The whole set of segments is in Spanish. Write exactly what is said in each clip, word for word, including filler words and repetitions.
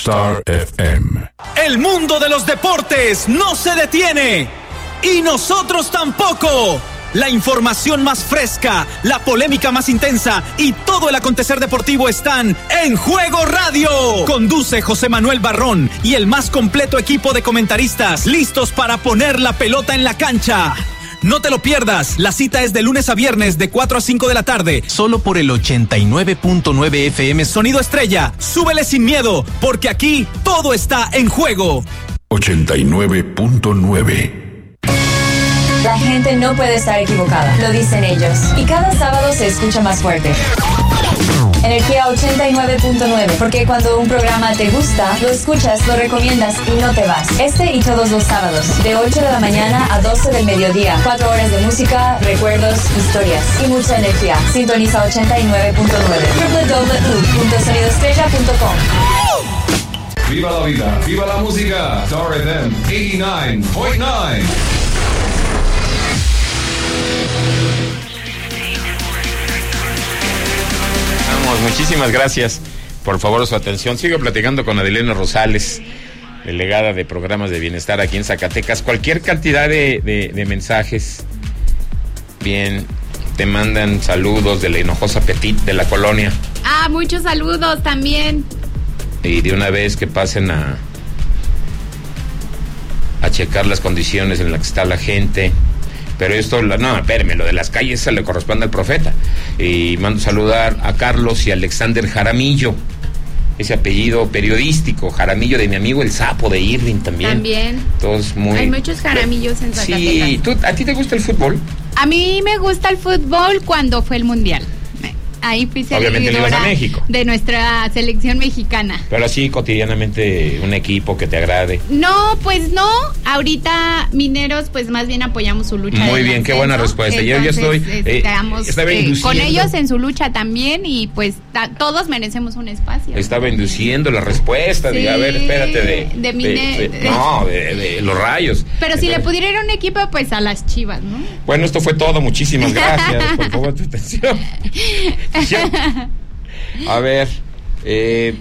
Star F M. El mundo de los deportes no se detiene. Y nosotros tampoco. La información más fresca, la polémica más intensa y todo el acontecer deportivo están en Juego Radio. Conduce José Manuel Barrón y el más completo equipo de comentaristas listos para poner la pelota en la cancha. No te lo pierdas, la cita es de lunes a viernes de cuatro a cinco de la tarde, solo por el ochenta y nueve punto nueve F M Sonido Estrella. Súbele sin miedo, porque aquí todo está en juego. ochenta y nueve punto nueve. La gente no puede estar equivocada, lo dicen ellos. Y cada sábado se escucha más fuerte. Energía ochenta y nueve punto nueve, porque cuando un programa te gusta, lo escuchas, lo recomiendas y no te vas. Este y todos los sábados, de ocho de la mañana a doce del mediodía. Cuatro horas de música, recuerdos, historias y mucha energía. Sintoniza ochenta y nueve punto nueve. doble u doble u doble u punto sonido estrella punto com. Viva la vida, viva la música. Star F M ochenta y nueve punto nueve. Vamos, muchísimas gracias por favor su atención. Sigo platicando con Adilena Rosales, delegada de programas de bienestar aquí en Zacatecas. Cualquier cantidad de, de, de mensajes, bien, te mandan saludos de la Hinojosa Petit de la colonia. Ah, muchos saludos también. Y de una vez que pasen a a checar las condiciones en las que está la gente. Pero esto, no, espérame, lo de las calles se le corresponde al profeta. Y mando saludar a Carlos y Alexander Jaramillo, ese apellido periodístico, Jaramillo, de mi amigo el Sapo de Irving también. También. Todos muy... Hay muchos Jaramillos en Zacatecas. Sí, ¿tú, ¿a ti te gusta el fútbol? A mí me gusta el fútbol cuando fue el Mundial. Ahí fui seguidora de nuestra selección mexicana. Pero así cotidianamente un equipo que te agrade. No, pues no. Ahorita Mineros, pues más bien apoyamos su lucha. Muy bien, qué buena respuesta. Entonces, yo, yo estoy eh, estamos, estaba eh, con ellos en su lucha también y pues ta, todos merecemos un espacio. Estaba induciendo la respuesta. Sí, diga, a ver, espérate de, de, mine, de, de, de no, de, de los Rayos. Pero si Entonces, le pudiera ir a un equipo, pues a las Chivas, ¿no? Bueno, esto fue todo. Muchísimas gracias. Por favor, tu atención. A ver, eh,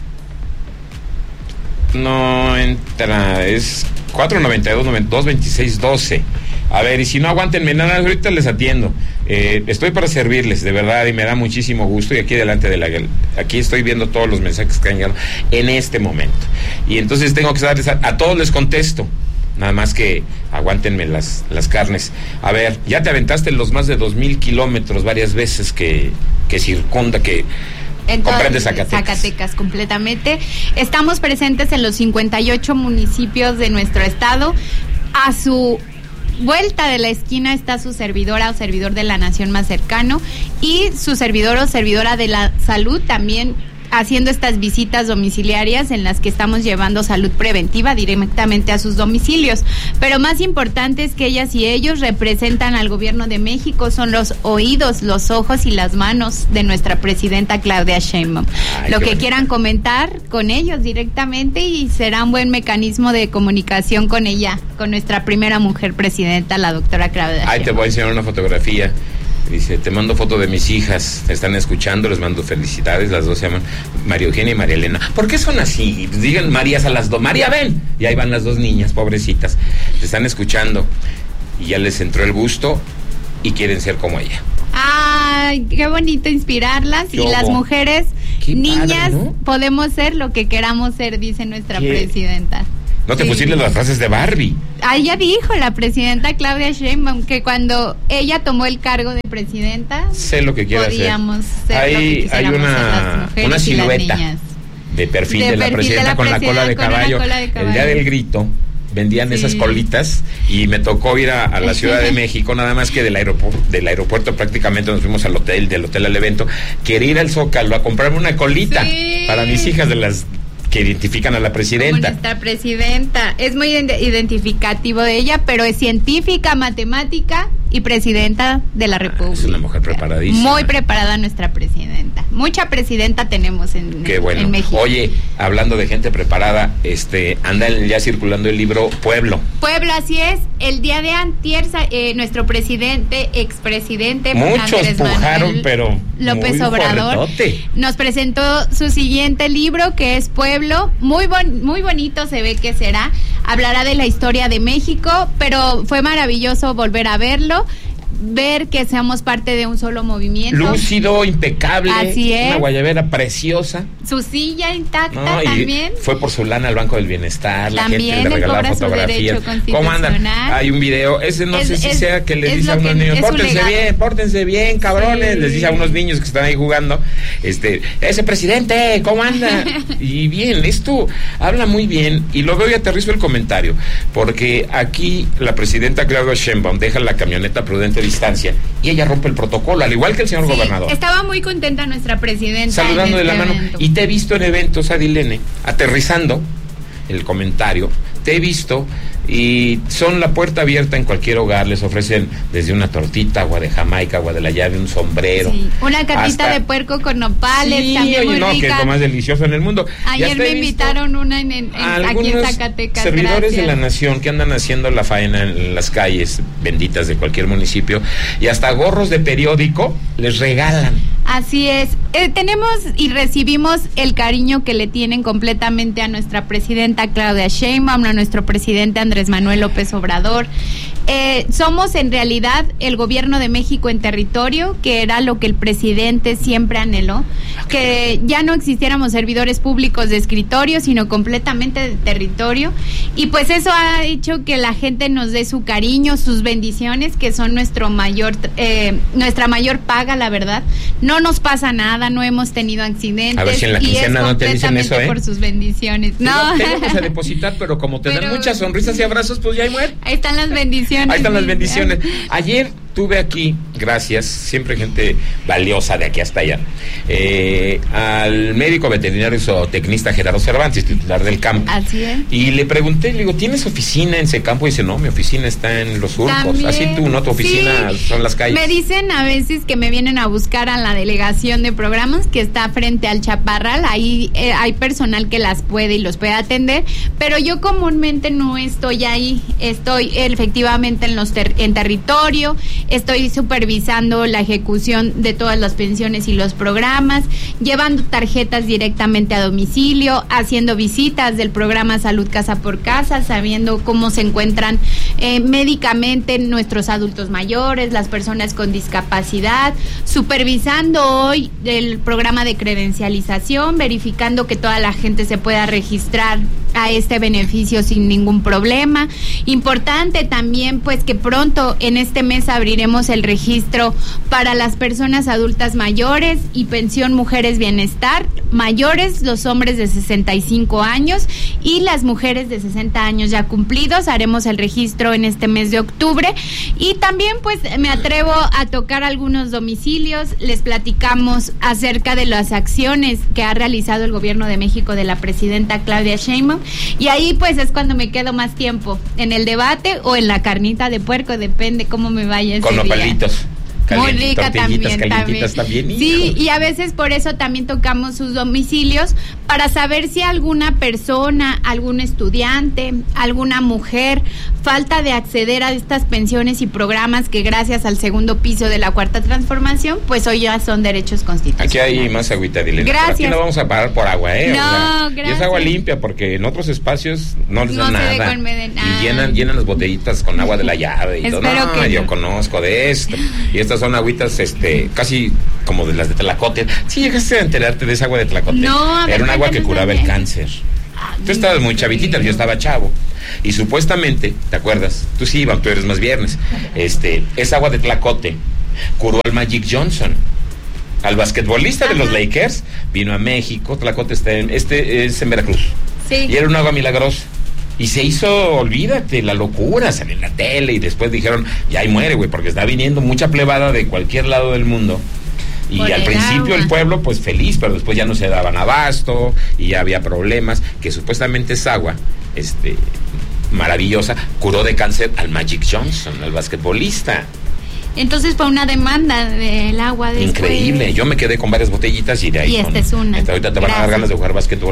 no entra, es cuatro noventa y dos, dos veintiséis, doce. A ver, y si no, aguántenme nada, ahorita les atiendo. Eh, estoy para servirles, de verdad, y me da muchísimo gusto. Y aquí delante de la, aquí estoy viendo todos los mensajes que han llegado en este momento. Y entonces tengo que darles, a, a todos les contesto. Nada más que aguántenme las, las carnes. A ver, ya te aventaste los más de dos mil kilómetros varias veces que, que circunda, que comprende Zacatecas. Zacatecas completamente. Estamos presentes en los cincuenta y ocho municipios de nuestro estado. A su vuelta de la esquina está su servidora o servidor de la nación más cercano y su servidor o servidora de la salud también, haciendo estas visitas domiciliarias en las que estamos llevando salud preventiva directamente a sus domicilios. Pero más importante es que ellas y ellos representan al gobierno de México, son los oídos, los ojos y las manos de nuestra presidenta Claudia Sheinbaum. Ay, Lo que bonito. Quieran comentar con ellos directamente y será un buen mecanismo de comunicación con ella, con nuestra primera mujer presidenta, la doctora Claudia Sheinbaum. Ay, te voy a enseñar una fotografía. Dice, te mando foto de mis hijas, te están escuchando, les mando felicidades, las dos se llaman María Eugenia y María Elena. ¿Por qué son así? Digan Marías a las dos, María, ven. Y ahí van las dos niñas, pobrecitas, te están escuchando y ya les entró el gusto y quieren ser como ella. Ay, qué bonito inspirarlas. Y las mujeres, qué niñas, padre, ¿no? Podemos ser lo que queramos ser, dice nuestra ¿Qué? presidenta. No te sí. pusiste las frases de Barbie. Ah, ella dijo, la presidenta Claudia Sheinbaum, que cuando ella tomó el cargo de presidenta, sé lo que quiere podíamos hacer. ser hay, lo que quisiéramos hay una, ser las mujeres una silueta y las niñas. De perfil de, de la perfil presidenta de la con presidenta la cola de con caballo. Cola de caballo. El día del grito vendían sí. esas colitas y me tocó ir a, a la Ciudad de México, nada más que del aeropuerto, del aeropuerto prácticamente nos fuimos al hotel, del hotel al evento, quería ir al Zócalo a comprarme una colita sí. para mis hijas de las que identifican a la presidenta. Como nuestra presidenta. Es muy identificativo de ella, pero es científica, matemática y presidenta de la República. Es una mujer preparadísima. Muy preparada nuestra presidenta. Mucha presidenta tenemos en, Qué bueno. en México. Oye, hablando de gente preparada, este, anda ya circulando el libro Pueblo. Pueblo, así es. El día de antier, eh, nuestro presidente, expresidente Muchos Andrés pujaron, Manuel pero López muy Obrador fuertote. nos presentó su siguiente libro, que es Pueblo. Muy bon, muy bonito se ve que será. Hablará de la historia de México, pero fue maravilloso volver a verlo, ver que seamos parte de un solo movimiento. Lúcido, impecable. Así es. Una guayabera preciosa. Su silla intacta, No, y también. fue por su lana al Banco del Bienestar. También la gente le él regalaba cobra su fotografías. derecho ¿Cómo andan? constitucional. Hay un video, ese no Es- sé si es- sea que les es dice a lo unos que- niños, es un pórtense legado. bien, pórtense bien, cabrones, Sí. les dice a unos niños que están ahí jugando, este, ese presidente, ¿cómo anda? Y bien, esto habla muy bien, y lo veo y aterrizo el comentario, porque aquí la presidenta Claudia Sheinbaum deja la camioneta a prudente distancia, y ella rompe el protocolo, al igual que el señor Sí, gobernador. estaba muy contenta nuestra presidenta. Saludando en de la este mano. evento. Y te he visto en eventos, Adilene, aterrizando el comentario, te he visto y son la puerta abierta en cualquier hogar, les ofrecen desde una tortita, agua de Jamaica, agua de la llave, un sombrero. Sí, una catita hasta- de puerco con nopales, Sí, también oye, muy no, que es rica. lo más delicioso en el mundo. Y Ayer hasta me he visto invitaron una en, en- en- a aquí en algunos Zacatecas. servidores de la gracias. nación que andan haciendo la faena en las calles benditas de cualquier municipio, y hasta gorros de periódico les regalan. Así es. Eh, tenemos y recibimos el cariño que le tienen completamente a nuestra presidenta Claudia Sheinbaum, a nuestro presidente Andrés Manuel López Obrador. Eh, somos en realidad el gobierno de México en territorio, que era lo que el presidente siempre anheló, que ya no existiéramos servidores públicos de escritorio, sino completamente de territorio. Y pues eso ha hecho que la gente nos dé su cariño, sus bendiciones, que son nuestro mayor, eh, nuestra mayor paga, la verdad. No nos pasa nada, no hemos tenido accidentes. A ver si en la y es quincena no te dicen eso, completamente ¿eh? por sus bendiciones. No. Te vamos a depositar, pero como te dan Pero- muchas sonrisas y abrazos, pues ya hay muerte. Ahí están las bendiciones. Ahí están las sí. bendiciones. Ayer tuve aquí, gracias, siempre gente valiosa de aquí hasta allá, eh, al médico veterinario zootecnista Gerardo Cervantes, titular del campo. Así es. Y le pregunté, le digo, ¿tienes oficina en ese campo? Y dice, no, mi oficina está en Los Surcos. También, Así tú, ¿no? Tu oficina sí. son las calles. Me dicen a veces que me vienen a buscar a la delegación de programas que está frente al Chaparral. Ahí eh, hay personal que las puede y los puede atender, pero yo comúnmente no estoy ahí. Estoy efectivamente en los ter- en territorio, estoy supervisando la ejecución de todas las pensiones y los programas, llevando tarjetas directamente a domicilio, haciendo visitas del programa Salud Casa por Casa, sabiendo cómo se encuentran eh, médicamente nuestros adultos mayores, las personas con discapacidad, supervisando hoy el programa de credencialización, verificando que toda la gente se pueda registrar a este beneficio sin ningún problema. Importante también pues que pronto en este mes abriremos el registro para las personas adultas mayores y pensión mujeres bienestar, mayores los hombres de sesenta y cinco años y las mujeres de sesenta años ya cumplidos. Haremos el registro en este mes de octubre y también pues me atrevo a tocar algunos domicilios. Les platicamos acerca de las acciones que ha realizado el gobierno de México de la presidenta Claudia Sheinbaum, y ahí pues es cuando me quedo más tiempo en el debate o en la carnita de puerco, depende cómo me vaya ese Con los día. palitos. Muy Calien- rica tortillitas también, calientitas también. también. Sí, híjole. y a veces por eso también tocamos sus domicilios para saber si alguna persona, algún estudiante, alguna mujer falta de acceder a estas pensiones y programas que gracias al segundo piso de la Cuarta Transformación, pues hoy ya son derechos constitucionales. Aquí hay más agüita, Dilena. Gracias. Aquí no vamos a parar por agua, ¿eh? No, O sea, Y es gracias. agua limpia, porque en otros espacios no les No dan se dé nada. con meden- Y llenan, llenan las botellitas con agua de la llave y todo. Espero No, que yo no. conozco de esto. Y estas son agüitas, este, casi como de las de Tlacote. Sí, llegaste a enterarte de esa agua de Tlacote. No, a ver, Era un agua que cuéntanos curaba el también. cáncer. Tú estabas muy chavitita, yo estaba chavo. Y supuestamente, ¿te acuerdas? Tú sí, Iván, tú eres más viernes. Este, esa agua de Tlacote curó al Magic Johnson, al basquetbolista de los Ajá. Lakers. Vino a México, Tlacote está en, este es en Veracruz. Sí. Y era un agua milagrosa. Y se hizo, olvídate, la locura, salió en la tele y después dijeron, ya ahí muere, güey, porque está viniendo mucha plebada de cualquier lado del mundo. Y Por al el principio agua. el pueblo pues feliz, pero después ya no se daban abasto y ya había problemas, que supuestamente esa agua, este, maravillosa, curó de cáncer al Magic Johnson, al basquetbolista. Entonces fue una demanda del agua. Después. Increíble, yo me quedé con varias botellitas y de ahí. Y esta con, es una. Ahorita te van Gracias. a dar ganas de jugar básquetbol.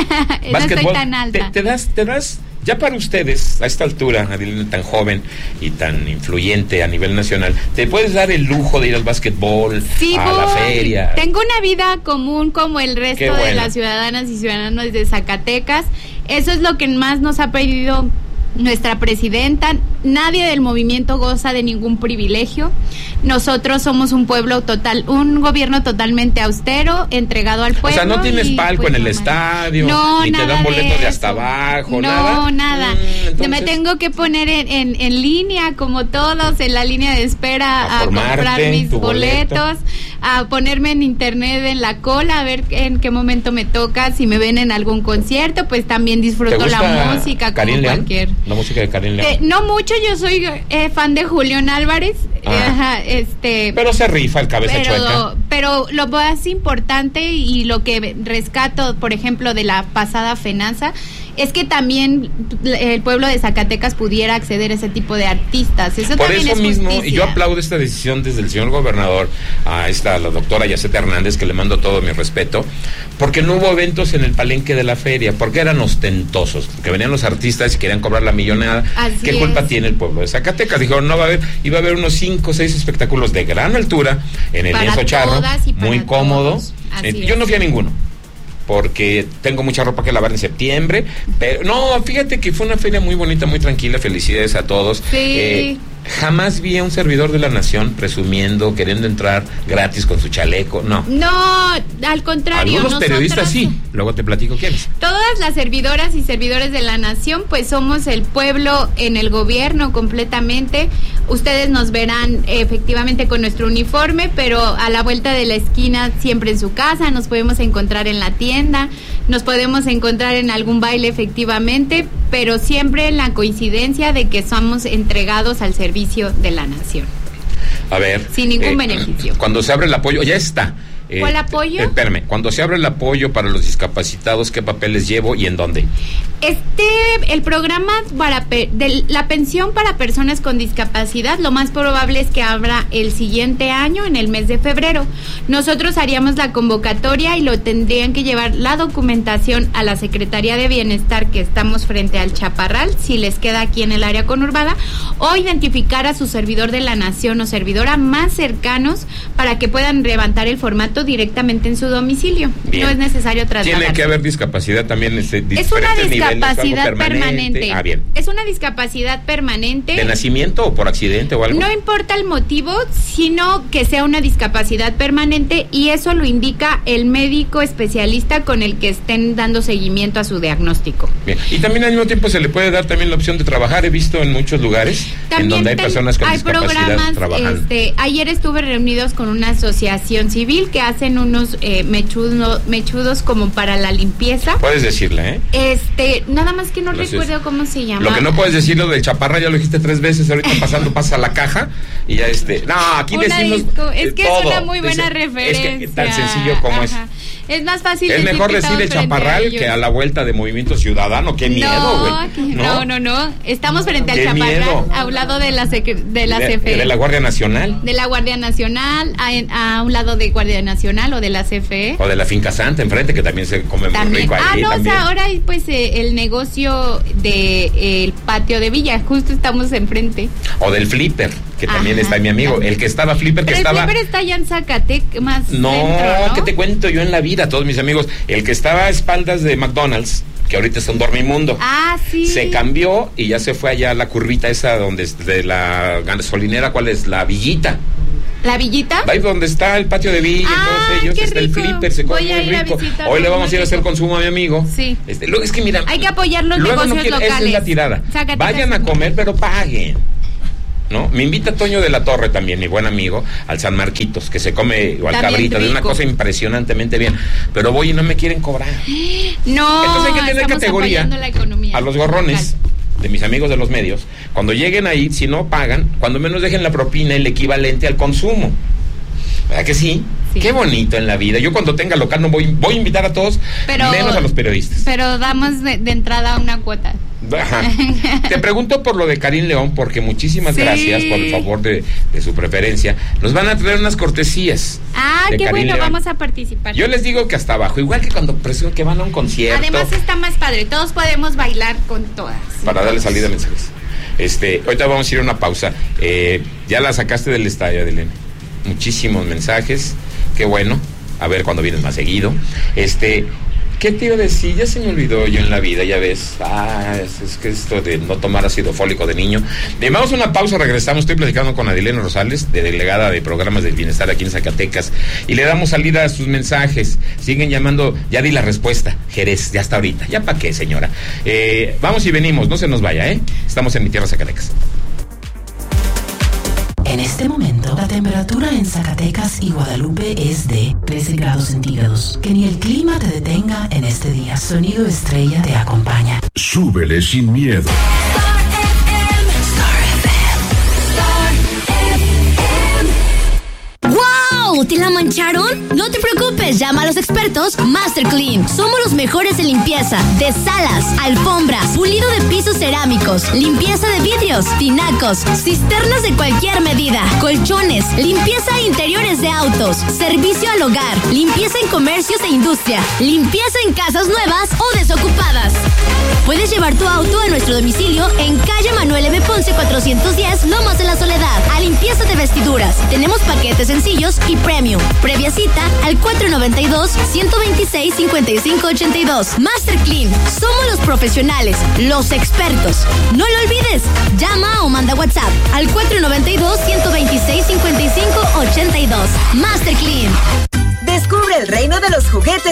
No Básquetbol, estoy tan alta. Te, te das, te das, ya para ustedes, a esta altura, Adilene, tan joven y tan influyente a nivel nacional, te puedes dar el lujo de ir al básquetbol, Sí, a la voy. feria. Tengo una vida común como el resto Qué bueno. de las ciudadanas y ciudadanos de Zacatecas. Eso es lo que más nos ha pedido nuestra presidenta. Nadie del movimiento goza de ningún privilegio. Nosotros somos un pueblo total, un gobierno totalmente austero, entregado al pueblo. O sea, no tienes y, palco pues, en el no, estadio, no, ni te nada dan boletos de, de hasta eso. abajo, no, nada. No, nada. Mm, entonces, Me tengo que poner en, en, en línea, como todos, en la línea de espera, A a, formarte, comprar mis tu boleto. boletos, a ponerme en internet en la cola, a ver en qué momento me toca, si me ven en algún concierto, pues también ¿te disfruto gusta la música como Karin León? cualquier. La música de Karin León. Eh, no mucho, yo soy eh, fan de Julián Álvarez, Ah. eh, ajá, este, Pero se rifa el cabeza chueca. pero, pero lo más importante y lo que rescato, por ejemplo, de la pasada FENASA, es que también el pueblo de Zacatecas pudiera acceder a ese tipo de artistas. Eso Por también eso es mismo, justicia. y yo aplaudo esta decisión desde el señor gobernador, a esta, la doctora Yaceta Hernández, que le mando todo mi respeto, porque no hubo eventos en el palenque de la feria, porque eran ostentosos, porque venían los artistas y querían cobrar la millonada. Así ¿Qué es. culpa tiene el pueblo de Zacatecas? Dijeron, no va a haber, iba a haber unos cinco o seis espectáculos de gran altura en el Para lienzo charro, todas y para muy cómodo. todos. Así Eh, es. yo no fui a ninguno, porque tengo mucha ropa que lavar en septiembre, pero no, fíjate que fue una feria muy bonita, muy tranquila, felicidades a todos. Sí. Eh, jamás vi a un servidor de la nación presumiendo, queriendo entrar gratis con su chaleco, no. No, al contrario. Algunos periodistas nosotras- sí, luego te platico quiénes. Todas las servidoras y servidores de la nación, pues somos el pueblo en el gobierno completamente. Ustedes nos verán eh, efectivamente con nuestro uniforme, pero a la vuelta de la esquina, siempre en su casa, nos podemos encontrar en la tienda, nos podemos encontrar en algún baile efectivamente, pero siempre en la coincidencia de que somos entregados al servicio de la nación. A ver. Sin ningún beneficio. Cuando se abre el apoyo, ya está. Eh, ¿Cuál apoyo? eh, espérame, cuando se abre el apoyo para los discapacitados, ¿qué papeles llevo y en dónde? Este, el programa para pe- de la pensión para personas con discapacidad, lo más probable es que abra el siguiente año, en el mes de febrero. Nosotros haríamos la convocatoria y lo tendrían que llevar la documentación a la Secretaría de Bienestar, que estamos frente al Chaparral, si les queda aquí en el área conurbada, o identificar a su servidor de la nación o servidora más cercanos para que puedan levantar el formato directamente en su domicilio. Bien. No es necesario trasladarse. Tiene que haber discapacidad también. Este, Es una diferentes niveles, algo discapacidad permanente. Ah, bien. Es una discapacidad permanente. ¿De nacimiento o por accidente o algo? No importa el motivo, sino que sea una discapacidad permanente, y eso lo indica el médico especialista con el que estén dando seguimiento a su diagnóstico. Bien. Y también al mismo tiempo se le puede dar también la opción de trabajar. He visto en muchos lugares También en donde hay ten- personas con hay discapacidad programas, trabajando. este, ayer estuve reunidos con una asociación civil que hacen unos eh, mechudo- mechudos como para la limpieza. Puedes decirle, ¿eh? Este, nada más que no Entonces, recuerdo cómo se llama. Lo que no puedes decir, lo del chaparra, ya lo dijiste tres veces, ahorita pasando pasa a la caja y ya este... No, aquí Una decimos disco- es eh, que todo. es una muy buena Dice, referencia. Es que tan sencillo como Ajá. Es más fácil es. Es decir mejor que decir estamos el frente a chaparral ellos. que a la vuelta de Movimiento Ciudadano. ¡Qué miedo, güey! No, que- no, no, no. Estamos frente al Qué chaparral, miedo. a un lado de la, secre- de la de, C F E. de la Guardia Nacional De la Guardia Nacional, a, a un lado de Guardia Nacional o de la C F E. o de la Finca Santa enfrente, que también se come muy También. rico Ah, ahí no, también. o sea, ahora hay pues eh, el negocio de eh, el patio de Villa, justo estamos enfrente. O del Flipper, que también Ajá, está mi amigo. también. El que estaba Flipper, que Pero el estaba... Flipper está allá en Zacatecas, más No, centro, ¿no? ¿qué te cuento yo en la vida? Todos mis amigos. El que estaba a espaldas de McDonald's, que ahorita es un dormimundo. Ah, sí. Se cambió y ya se fue allá a la curvita esa donde es de la gasolinera, ¿cuál es? La Villita. ¿La Villita? Va ahí donde está el patio de Villa, Ah, todos ellos, qué está el rico. Flipper, se come Voy a muy ir a rico. visitarlo, Hoy le vamos muy a ir a hacer rico. consumo a mi amigo. Sí. Este, luego es que mira, Hay que apoyar los luego no negocios quiero- locales. Esa es la tirada. Zacatecas. Vayan a comer, pero paguen. ¿No? Me invita Toño de la Torre también, mi buen amigo, al San Marquitos, que se come, o al También Cabrito, de una rico. cosa impresionantemente bien. Pero voy y no me quieren cobrar. No, Entonces hay que tener estamos categoría apoyando la economía a los gorrones local. de mis amigos de los medios. Cuando lleguen ahí, si no pagan, cuando menos dejen la propina, el equivalente al consumo. ¿Verdad que sí? Sí. Qué bonito en la vida. Yo cuando tenga local no voy, voy a invitar a todos, pero, menos a los periodistas. Pero damos de, de entrada una cuota. Ajá. Te pregunto por lo de Karim León, porque muchísimas sí. gracias por el favor de, de su preferencia. Nos van a traer unas cortesías. Ah, qué Karim bueno, León. Vamos a participar. Yo les digo que hasta abajo, igual que cuando presionan que van a un concierto. Además está más padre, todos podemos bailar con todas. Para darle salida a mensajes. Este, ahorita vamos a ir a una pausa. Eh, ya la sacaste del estadio, Adelena. Muchísimos mensajes. Qué bueno. A ver cuándo vienes más seguido. Este, ¿qué te iba a decir? Ya se me olvidó yo en la vida, ya ves. Ah, es, es que esto de no tomar ácido fólico de niño. Eh, vamos a una pausa, regresamos. Estoy platicando con Adilena Rosales, de delegada de programas del bienestar aquí en Zacatecas. Y le damos salida a sus mensajes. Siguen llamando. Ya di la respuesta. Jerez, ya está ahorita. ¿Ya para qué, señora? Eh, vamos y venimos. No se nos vaya, ¿eh? Estamos en mi tierra, Zacatecas. En este momento, la temperatura en Zacatecas y Guadalupe es de trece grados centígrados. Que ni el clima te detenga en este día. Sonido Estrella te acompaña. Súbele sin miedo. ¡Wow! ¿Te la mancharon? No te preocupes, llama a los expertos Master Clean. Somos los mejores en limpieza de salas, alfombras, pulido de pisos cerámicos, limpieza de vidrios, tinacos, cisternas de cualquier medida, colchones, limpieza de interiores de autos, servicio al hogar, limpieza en comercios e industria, limpieza en casas nuevas o desocupadas. Puedes llevar tu auto a nuestro domicilio en calle Manuel M. Ponce cuatrocientos diez, Lomas de la Soledad, a limpieza de vestiduras. Tenemos paquetes sencillos y premium. Previa cita al cuatro noventa y dos, ciento veintiséis, cincuenta y cinco ochenta y dos. Master Clean. Somos los profesionales, los expertos. No lo olvides. Llama o manda WhatsApp al cuatro noventa y dos, ciento veintiséis, cincuenta y cinco ochenta y dos. Master Clean. Descubre el reino de los juguetes